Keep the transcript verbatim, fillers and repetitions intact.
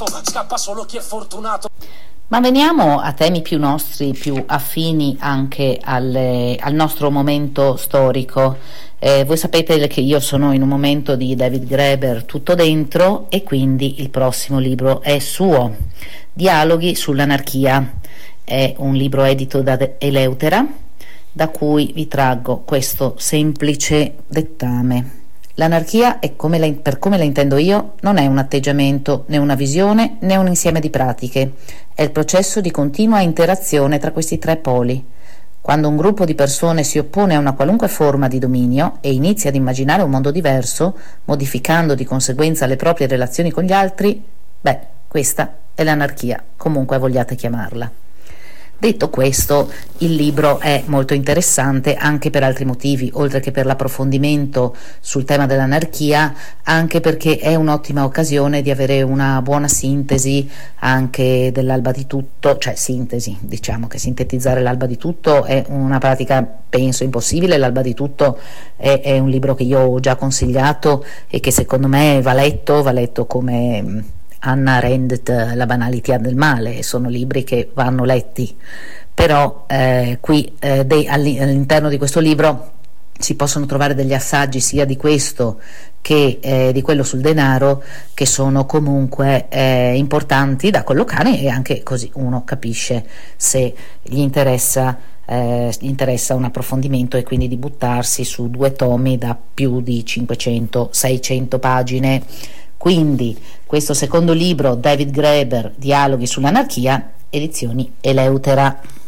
scappa solo chi è fortunato. Ma veniamo a temi più nostri, più affini anche alle, al nostro momento storico. Eh, voi sapete che io sono in un momento di David Graeber tutto dentro, e quindi il prossimo libro è suo, Dialoghi sull'anarchia. È un libro edito da Eleutera, da cui vi traggo questo semplice dettame. L'anarchia, è come la, per come la intendo io, non è un atteggiamento, né una visione, né un insieme di pratiche. È il processo di continua interazione tra questi tre poli. Quando un gruppo di persone si oppone a una qualunque forma di dominio e inizia ad immaginare un mondo diverso, modificando di conseguenza le proprie relazioni con gli altri, beh, questa è l'anarchia, comunque vogliate chiamarla. Detto questo, il libro è molto interessante anche per altri motivi, oltre che per l'approfondimento sul tema dell'anarchia, anche perché è un'ottima occasione di avere una buona sintesi anche dell'alba di tutto, cioè sintesi, diciamo che sintetizzare l'alba di tutto è una pratica, penso, impossibile. L'alba di tutto è, è un libro che io ho già consigliato e che secondo me va letto, va letto come Hannah Arendt, La banalità del male. Sono libri che vanno letti, però eh, qui eh, de, all'interno di questo libro si possono trovare degli assaggi sia di questo che eh, di quello sul denaro, che sono comunque eh, importanti da collocare, e anche così uno capisce se gli interessa eh, gli interessa un approfondimento, e quindi di buttarsi su due tomi da più di cinquecento seicento pagine. Quindi questo secondo libro, David Graeber, Dialoghi sull'anarchia, edizioni Eleutera.